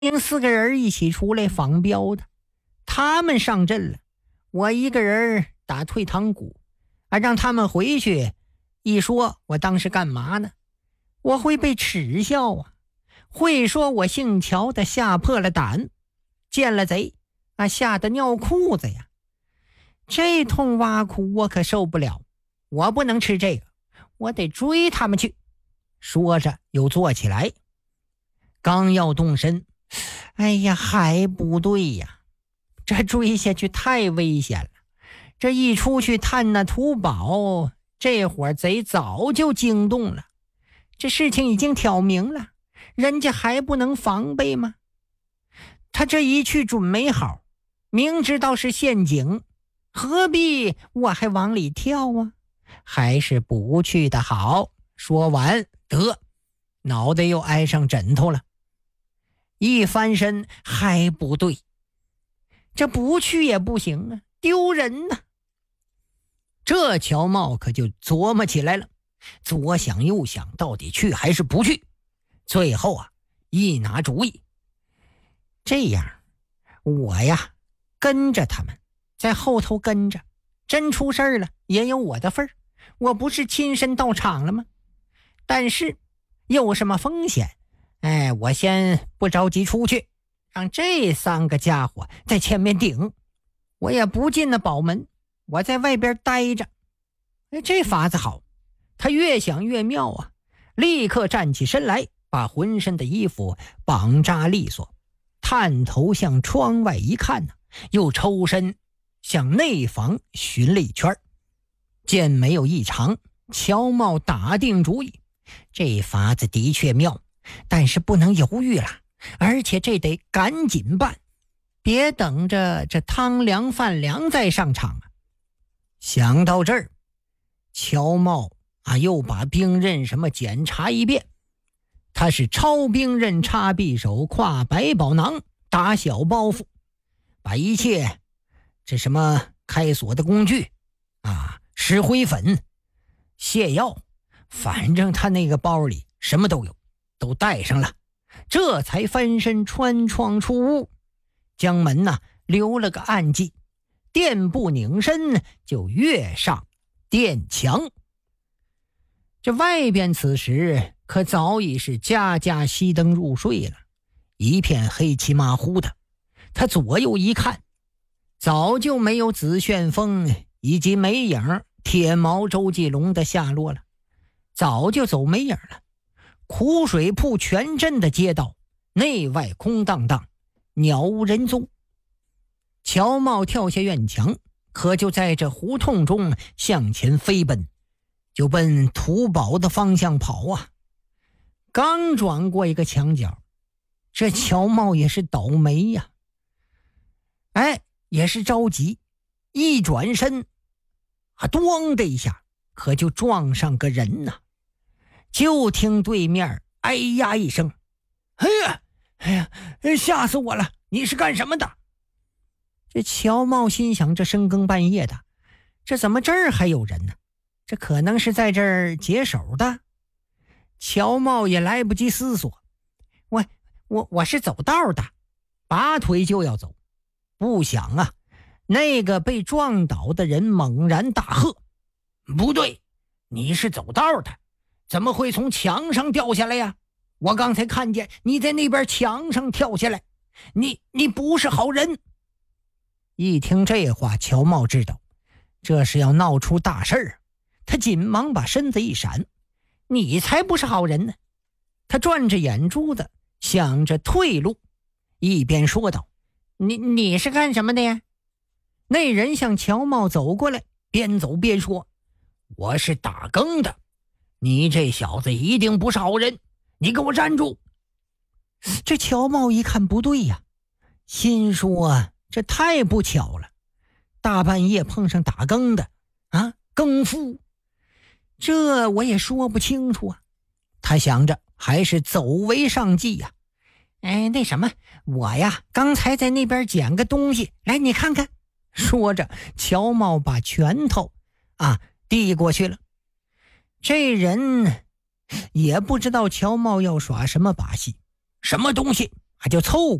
4个人一起出来访标的，他们上阵了，我一个人打退堂鼓让他们回去。一说我当时干嘛呢？我会被耻笑啊，会说我姓乔的吓破了胆，见了贼吓得尿裤子呀。这通挖苦我可受不了，我不能吃这个，我得追他们去。说着又坐起来，刚要动身，哎呀，还不对呀，这追下去太危险了。这一出去探那土堡，这伙贼早就惊动了，这事情已经挑明了，人家还不能防备吗？他这一去准没好，明知道是陷阱，何必我还往里跳啊？还是不去的好。说完得脑袋又挨上枕头了，一翻身还不对，这不去也不行啊，丢人啊。这乔茂可就琢磨起来了，左想右想，到底去还是不去。最后一拿主意，这样我呀跟着他们，在后头跟着，真出事了也有我的份儿，我不是亲身到场了吗？但是有什么风险？我先不着急出去，让这3个家伙在前面顶，我也不进那堡门，我在外边待着。这法子好，他越想越妙啊，立刻站起身来，把浑身的衣服绑扎利索，探头向窗外一看又抽身向内房寻了一圈。见没有异常，乔茂打定主意，这法子的确妙，但是不能犹豫了，而且这得赶紧办，别等着这汤凉饭凉再上场啊。想到这儿，乔茂又把兵刃什么检查一遍。他是抄兵刃，插匕首，挎百宝囊，打小包袱，把一切这什么开锁的工具石灰粉、泻药，反正他那个包里什么都有，都带上了。这才翻身穿窗出屋，将门留了个暗记，垫步拧身就跃上殿墙。这外边此时可早已是家家熄灯入睡了，一片黑漆麻糊的。他左右一看，早就没有紫旋风以及没影铁毛周继龙的下落了，早就走没影了。苦水铺全镇的街道内外空荡荡，鸟无人踪。乔茂跳下院墙，可就在这胡同中向前飞奔，就奔土堡的方向跑啊。刚转过一个墙角，这乔茂也是倒霉呀，也是着急，一转身咣的一下，可就撞上个人呐。就听对面哎呀一声，哎呀，吓死我了，你是干什么的？这乔茂心想，这深更半夜的，这怎么这儿还有人呢？这可能是在这儿解手的。乔茂也来不及思索，我是走道的，拔腿就要走。不想那个被撞倒的人猛然大喝，不对，你是走道的，怎么会从墙上掉下来呀？我刚才看见你在那边墙上跳下来，你不是好人。一听这话，乔茂知道这是要闹出大事儿，他紧忙把身子一闪，你才不是好人呢。他转着眼珠子想着退路，一边说道，你是干什么的呀？那人向乔茂走过来，边走边说，我是打更的，你这小子一定不是好人，你给我站住。这乔茂一看不对呀，心说这太不巧了，大半夜碰上打更的更夫，这我也说不清楚啊。他想着还是走为上计呀。那什么，我呀刚才在那边捡个东西，来你看看。说着乔茂把拳头递过去了。这人也不知道乔茂要耍什么把戏，什么东西就凑